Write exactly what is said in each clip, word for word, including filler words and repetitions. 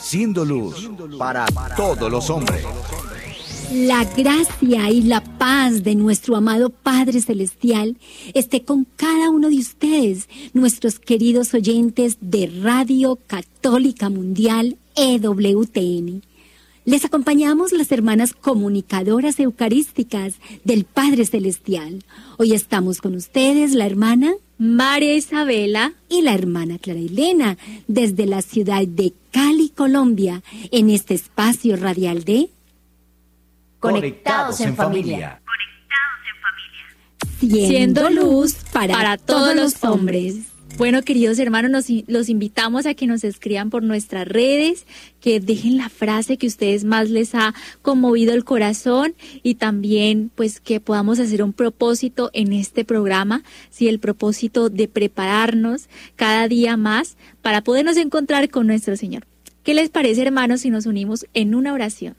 siendo luz para todos los hombres. La gracia y la paz de nuestro amado Padre Celestial esté con cada uno de ustedes, nuestros queridos oyentes de Radio Católica Mundial E W T N. Les acompañamos las hermanas comunicadoras eucarísticas del Padre Celestial. Hoy estamos con ustedes la hermana María Isabela y la hermana Clara Elena desde la ciudad de Cali, Colombia, en este espacio radial de Conectados en Familia. Siendo, Siendo luz para, para todos los hombres. Bueno, queridos hermanos, nos, los invitamos a que nos escriban por nuestras redes, que dejen la frase que a ustedes más les ha conmovido el corazón y también pues que podamos hacer un propósito en este programa, sí, el propósito de prepararnos cada día más para podernos encontrar con nuestro Señor. ¿Qué les parece, hermanos, si nos unimos en una oración?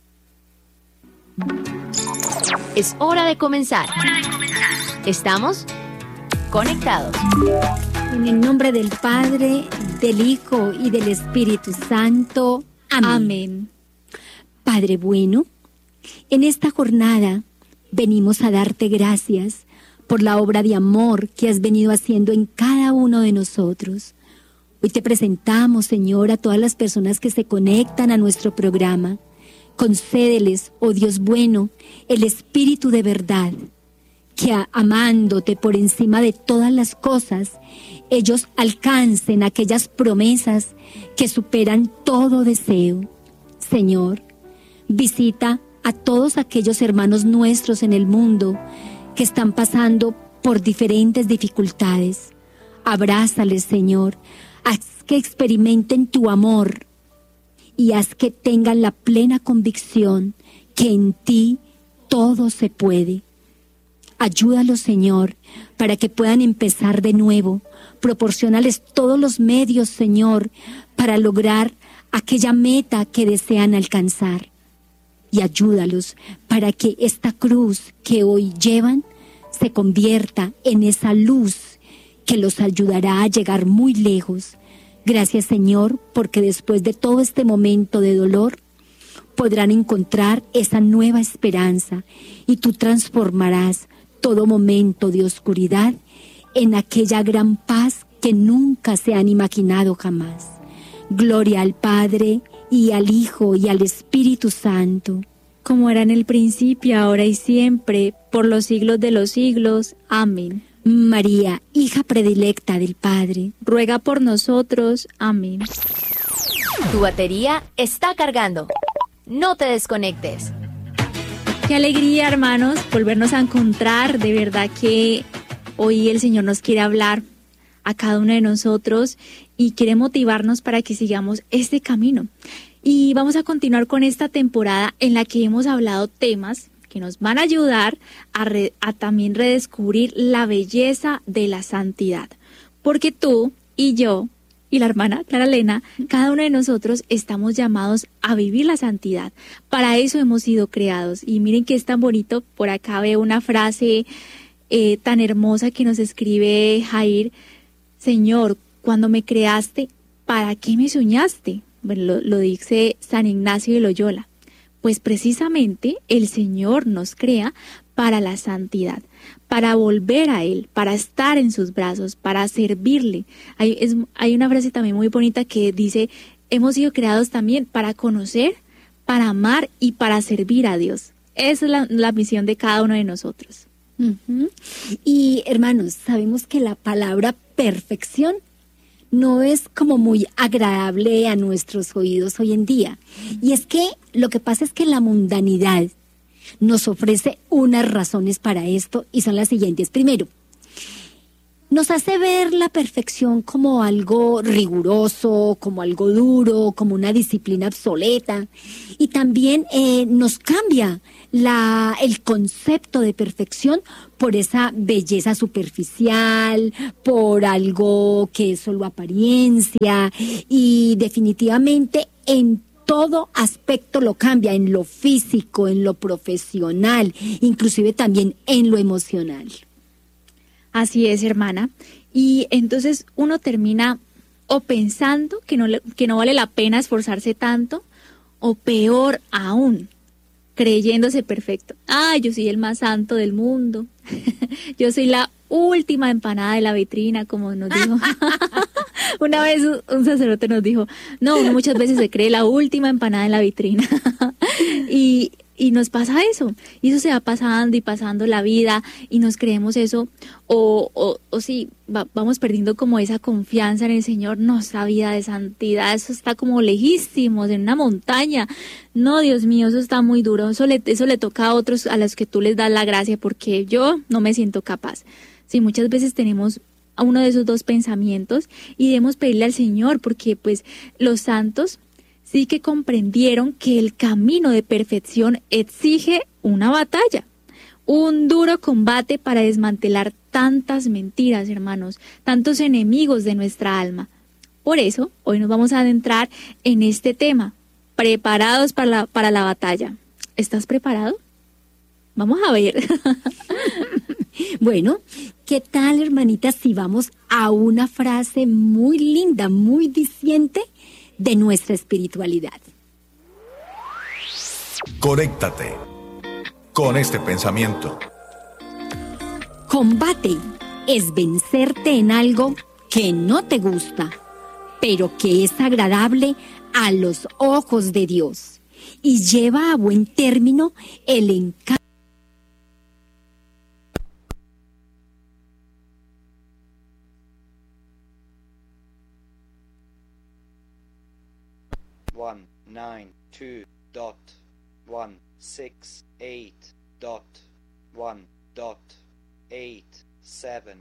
Es hora de comenzar. Estamos conectados. En el nombre del Padre, del Hijo y del Espíritu Santo. Amén. Amén. Padre bueno, en esta jornada venimos a darte gracias por la obra de amor que has venido haciendo en cada uno de nosotros. Hoy te presentamos, Señor, a todas las personas que se conectan a nuestro programa. Concédeles, oh Dios bueno, el espíritu de verdad, que amándote por encima de todas las cosas, ellos alcancen aquellas promesas que superan todo deseo. Señor, visita a todos aquellos hermanos nuestros en el mundo que están pasando por diferentes dificultades. Abrázales, Señor, haz que experimenten tu amor y haz que tengan la plena convicción que en ti todo se puede. Ayúdalos, Señor, para que puedan empezar de nuevo. Proporciónales todos los medios, Señor, para lograr aquella meta que desean alcanzar. Y ayúdalos para que esta cruz que hoy llevan se convierta en esa luz que los ayudará a llegar muy lejos. Gracias, Señor, porque después de todo este momento de dolor, podrán encontrar esa nueva esperanza y tú transformarás todo momento de oscuridad en aquella gran paz que nunca se han imaginado jamás. Gloria al Padre, y al Hijo, y al Espíritu Santo. Como era en el principio, ahora y siempre, por los siglos de los siglos. Amén. María, hija predilecta del Padre, ruega por nosotros. Amén. Tu batería está cargando. No te desconectes. Qué alegría, hermanos, volvernos a encontrar. De verdad que hoy el Señor nos quiere hablar a cada uno de nosotros y quiere motivarnos para que sigamos este camino. Y vamos a continuar con esta temporada en la que hemos hablado temas que nos van a ayudar a, re, a también redescubrir la belleza de la santidad. Porque tú y yo y la hermana Clara Elena, cada uno de nosotros estamos llamados a vivir la santidad. Para eso hemos sido creados. Y miren que es tan bonito, por acá veo una frase eh, tan hermosa que nos escribe Jair. Señor, cuando me creaste, ¿para qué me soñaste? Bueno, lo, lo dice San Ignacio de Loyola. Pues precisamente el Señor nos crea para la santidad, para volver a Él, para estar en sus brazos, para servirle. Hay, es, hay una frase también muy bonita que dice, hemos sido creados también para conocer, para amar y para servir a Dios. Esa es la, la misión de cada uno de nosotros. Uh-huh. Y hermanos, sabemos que la palabra perfección no es como muy agradable a nuestros oídos hoy en día. Y es que lo que pasa es que la mundanidad nos ofrece unas razones para esto y son las siguientes. Primero, nos hace ver la perfección como algo riguroso, como algo duro, como una disciplina obsoleta. Y también eh, nos cambia la, el concepto de perfección por esa belleza superficial, por algo que es solo apariencia y definitivamente en todo aspecto lo cambia, en lo físico, en lo profesional, inclusive también en lo emocional. Así es, hermana. Y entonces uno termina o pensando que no, le, que no vale la pena esforzarse tanto, o peor aún, creyéndose perfecto. Ah, yo soy el más santo del mundo. Yo soy la última empanada de la vitrina, como nos dijo. Una vez un, un sacerdote nos dijo, no, uno muchas veces se cree la última empanada en la vitrina. y, y nos pasa eso. Y eso se va pasando y pasando la vida y nos creemos eso. O, o, o sí, va, vamos perdiendo como esa confianza en el Señor. No, esa vida de santidad, eso está como lejísimos, en una montaña. No, Dios mío, eso está muy duro. Eso le, eso le toca a otros a los que tú les das la gracia, porque yo no me siento capaz. Sí, muchas veces tenemos a uno de esos dos pensamientos y debemos pedirle al Señor, porque pues los santos sí que comprendieron que el camino de perfección exige una batalla, un duro combate para desmantelar tantas mentiras, hermanos, tantos enemigos de nuestra alma. Por eso, hoy nos vamos a adentrar en este tema, preparados para la, para la batalla. ¿Estás preparado? Vamos a ver. Bueno, ¿qué tal, hermanita, si vamos a una frase muy linda, muy diciente de nuestra espiritualidad? Conéctate con este pensamiento. Combate es vencerte en algo que no te gusta, pero que es agradable a los ojos de Dios y lleva a buen término el encanto. one nine two dot one six eight dot one dot eight seven.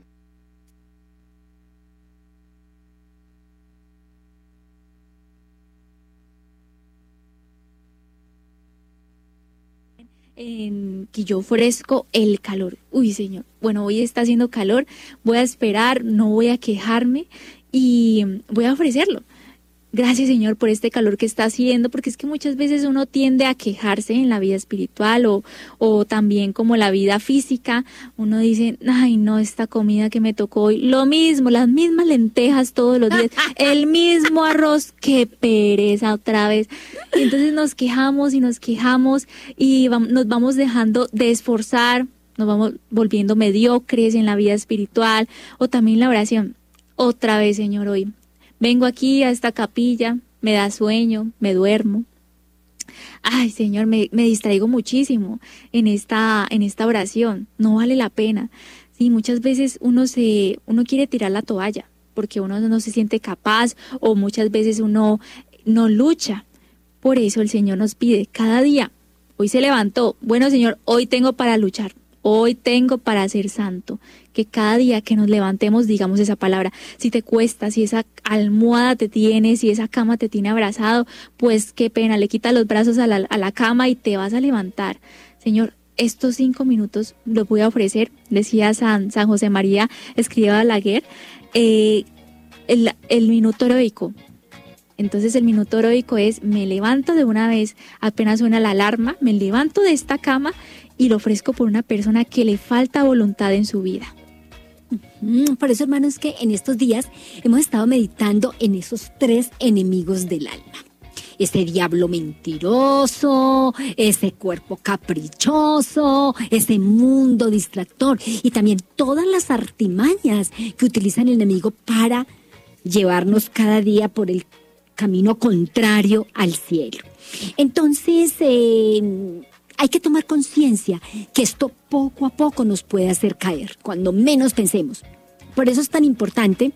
En que yo ofrezco el calor. Uy, Señor, bueno, hoy está haciendo calor, voy a esperar, no voy a quejarme y voy a ofrecerlo. Gracias, Señor, por este calor que está haciendo, porque es que muchas veces uno tiende a quejarse en la vida espiritual o, o también como la vida física. Uno dice, ay, no, esta comida que me tocó hoy, lo mismo, las mismas lentejas todos los días, el mismo arroz, qué pereza otra vez. Y entonces nos quejamos y nos quejamos y vamos, nos vamos dejando de esforzar, nos vamos volviendo mediocres en la vida espiritual o también la oración. Otra vez, Señor, hoy vengo aquí a esta capilla, me da sueño, me duermo. Ay, Señor, me, me distraigo muchísimo en esta, en esta oración. No vale la pena. Sí, muchas veces uno se, uno quiere tirar la toalla porque uno no se siente capaz o muchas veces uno no lucha. Por eso el Señor nos pide cada día. Hoy se levantó. Bueno, Señor, hoy tengo para luchar. Hoy tengo para ser santo. Que cada día que nos levantemos digamos esa palabra. Si te cuesta, si esa almohada te tiene, si esa cama te tiene abrazado, pues qué pena, le quitas los brazos a la, a la cama y te vas a levantar. Señor, estos cinco minutos los voy a ofrecer, decía San, San José María Escrivá Balaguer, eh, el, el minuto heroico. Entonces el minuto heroico es, me levanto de una vez, apenas suena la alarma, me levanto de esta cama y lo ofrezco por una persona que le falta voluntad en su vida. Por eso, hermanos, que en estos días hemos estado meditando en esos tres enemigos del alma. Ese diablo mentiroso, ese cuerpo caprichoso, ese mundo distractor y también todas las artimañas que utiliza el enemigo para llevarnos cada día por el camino contrario al cielo. Entonces, eh, hay que tomar conciencia que esto poco a poco nos puede hacer caer, cuando menos pensemos. Por eso es tan importante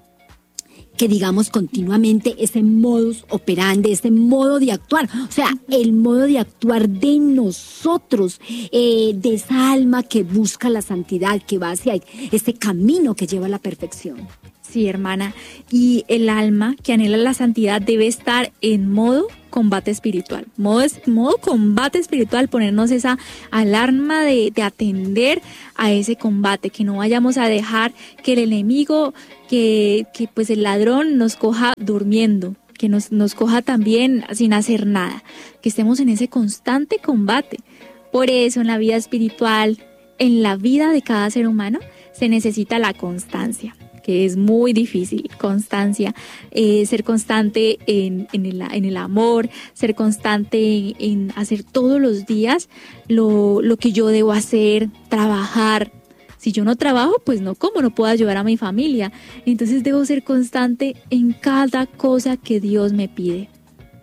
que digamos continuamente ese modus operandi, ese modo de actuar, o sea, el modo de actuar de nosotros, eh, de esa alma que busca la santidad, que va hacia ese camino que lleva a la perfección. Sí, hermana, y el alma que anhela la santidad debe estar en modo combate espiritual, modo, modo combate espiritual, ponernos esa alarma de, de atender a ese combate, que no vayamos a dejar que el enemigo, que, que pues el ladrón nos coja durmiendo, que nos, nos coja también sin hacer nada, que estemos en ese constante combate. Por eso en la vida espiritual, en la vida de cada ser humano, se necesita la constancia. que es muy difícil, constancia, eh, ser constante en, en, el, en el amor, ser constante en, en hacer todos los días lo, lo que yo debo hacer, trabajar. Si yo no trabajo, pues no como, no puedo ayudar a mi familia. Entonces debo ser constante en cada cosa que Dios me pide.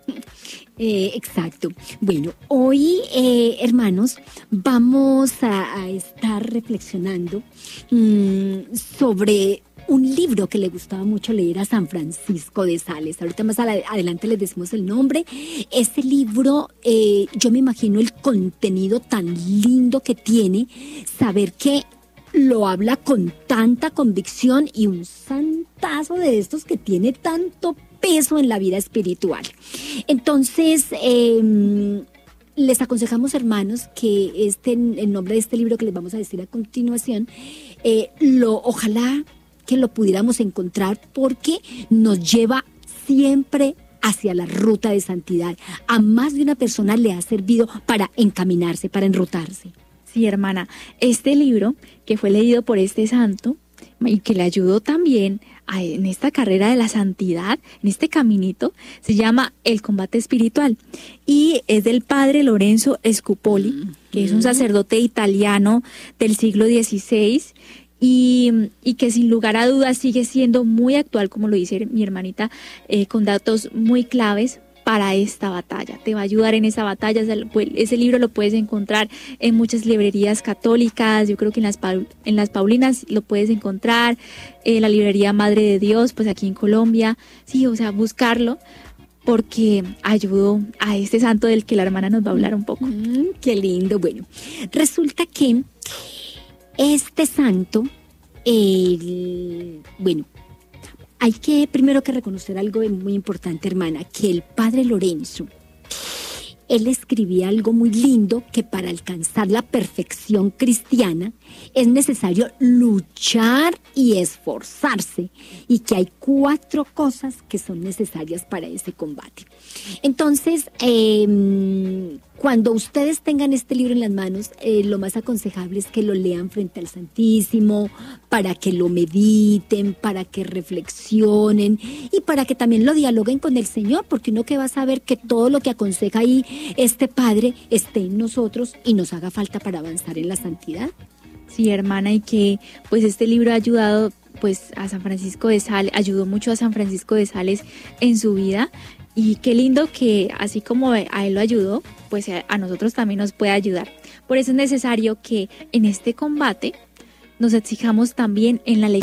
Eh, exacto. Bueno, hoy, eh, hermanos, vamos a, a estar reflexionando mmm, sobre un libro que le gustaba mucho leer a San Francisco de Sales. Ahorita más adelante les decimos el nombre. Este libro, eh, yo me imagino el contenido tan lindo que tiene, saber que lo habla con tanta convicción y un santazo de estos que tiene tanto peso en la vida espiritual. Entonces, eh, les aconsejamos, hermanos, que este, el nombre de este libro que les vamos a decir a continuación, eh, lo, ojalá que lo pudiéramos encontrar porque nos lleva siempre hacia la ruta de santidad. A más de una persona le ha servido para encaminarse, para enrutarse. Sí, hermana, este libro que fue leído por este santo y que le ayudó también a, en esta carrera de la santidad, en este caminito, se llama El combate espiritual y es del padre Lorenzo Scupoli, mm-hmm. que es un sacerdote italiano del siglo dieciséis y, y que sin lugar a dudas sigue siendo muy actual, como lo dice mi hermanita, eh, con datos muy claves para esta batalla. Te va a ayudar en esa batalla. Ese libro lo puedes encontrar en muchas librerías católicas, yo creo que en las, Paul, en las Paulinas lo puedes encontrar, en la librería Madre de Dios, pues aquí en Colombia. Sí, o sea, buscarlo porque ayudó a este santo del que la hermana nos va a hablar un poco. Mm, qué lindo. Bueno, resulta que este santo, el, bueno, hay que primero que reconocer algo muy importante, hermana, que el padre Lorenzo, él escribía algo muy lindo, que para alcanzar la perfección cristiana es necesario luchar y esforzarse, y que hay cuatro cosas que son necesarias para ese combate. Entonces, eh, cuando ustedes tengan este libro en las manos, eh, lo más aconsejable es que lo lean frente al Santísimo, para que lo mediten, para que reflexionen y para que también lo dialoguen con el Señor, porque uno que va a saber que todo lo que aconseja ahí este Padre esté en nosotros y nos haga falta para avanzar en la santidad. Sí, hermana, y que pues este libro ha ayudado pues a San Francisco de Sales, ayudó mucho a San Francisco de Sales en su vida. Y qué lindo que así como a él lo ayudó, pues a nosotros también nos puede ayudar. Por eso es necesario que en este combate nos exijamos también en la ley.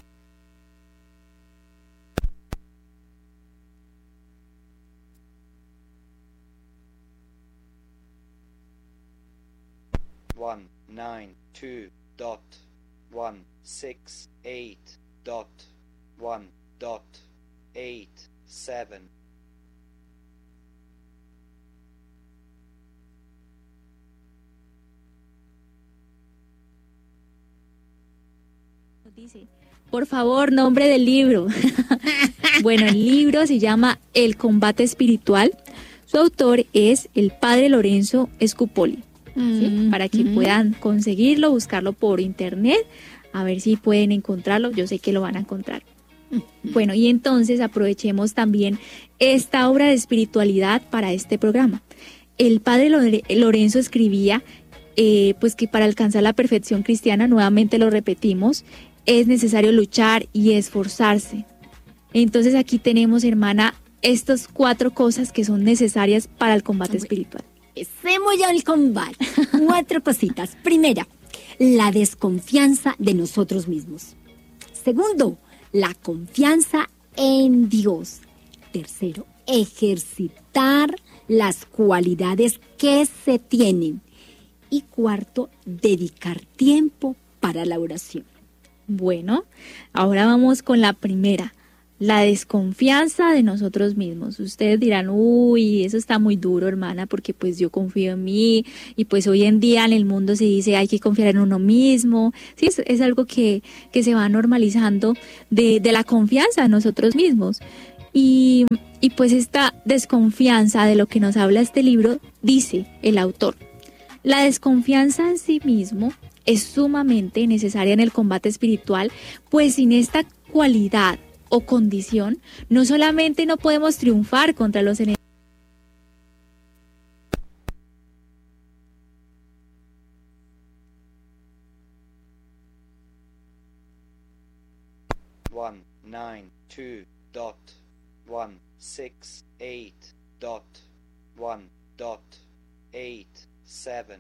one nine two dot one six eight dot one dot eight seven. Dice, por favor, nombre del libro. Bueno, el libro se llama El combate espiritual. Su autor es el padre Lorenzo Scupoli. Mm, ¿sí? Para que mm. puedan conseguirlo, buscarlo por internet, a ver si pueden encontrarlo. Yo sé que lo van a encontrar. Mm. Bueno, y entonces aprovechemos también esta obra de espiritualidad para este programa. El padre Lore- Lorenzo escribía eh, pues que para alcanzar la perfección cristiana, nuevamente lo repetimos, es necesario luchar y esforzarse. Entonces aquí tenemos, hermana, estas cuatro cosas que son necesarias para el combate espiritual. Empecemos ya el combate. Cuatro cositas. Primera, la desconfianza de nosotros mismos. Segundo, la confianza en Dios. Tercero, ejercitar las cualidades que se tienen. Y cuarto, dedicar tiempo para la oración. Bueno, ahora vamos con la primera, la desconfianza de nosotros mismos. Ustedes dirán, uy, eso está muy duro, hermana, porque pues yo confío en mí y pues hoy en día en el mundo se dice hay que confiar en uno mismo. Sí, es, es algo que, que se va normalizando de, de la confianza en nosotros mismos. Y, y pues esta desconfianza de lo que nos habla este libro, dice el autor, la desconfianza en sí mismo es sumamente necesaria en el combate espiritual, pues sin esta cualidad o condición, no solamente no podemos triunfar contra los enemigos, one nine two dot one six eight dot one dot eight seven.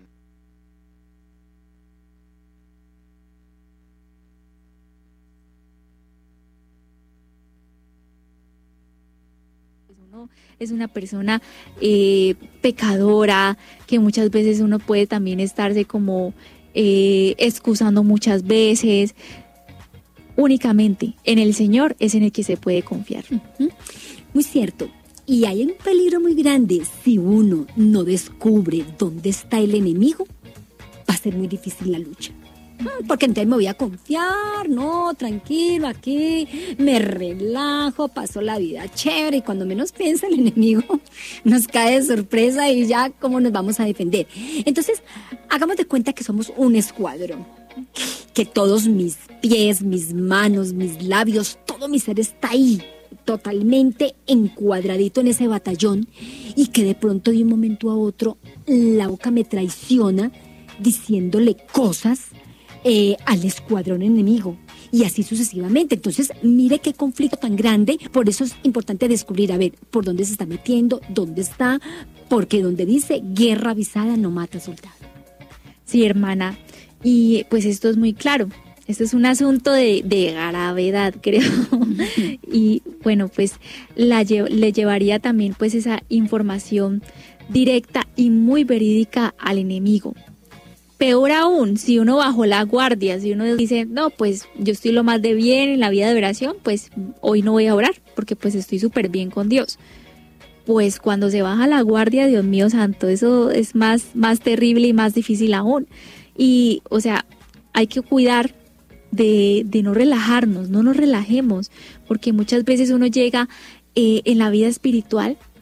uno es una persona eh, pecadora, que muchas veces uno puede también estarse como eh, excusando muchas veces. Únicamente en el Señor es en el que se puede confiar. Uh-huh. Muy cierto. Y hay un peligro muy grande. Si uno no descubre dónde está el enemigo, va a ser muy difícil la lucha. Porque entonces me voy a confiar, no, tranquilo, aquí me relajo, paso la vida chévere, y cuando menos piensa el enemigo nos cae de sorpresa y ya cómo nos vamos a defender. Entonces, hagamos de cuenta que somos un escuadrón, que todos mis pies, mis manos, mis labios, todo mi ser está ahí, totalmente encuadradito en ese batallón, y que de pronto de un momento a otro la boca me traiciona diciéndole cosas Eh, al escuadrón enemigo, y así sucesivamente. Entonces, mire qué conflicto tan grande. Por eso es importante descubrir, a ver, por dónde se está metiendo, dónde está, porque donde dice guerra avisada no mata soldado. Sí, hermana, y pues esto es muy claro. Esto es un asunto de, de gravedad, creo. Y bueno, pues la, le llevaría también pues esa información directa y muy verídica al enemigo. Peor aún, si uno bajó la guardia, si uno dice, no, pues yo estoy lo más de bien en la vida de oración, pues hoy no voy a orar, porque pues estoy súper bien con Dios. Pues cuando se baja la guardia, Dios mío santo, eso es más, más terrible y más difícil aún. Y, o sea, hay que cuidar de, de no relajarnos, no nos relajemos, porque muchas veces uno llega eh, en la vida espiritual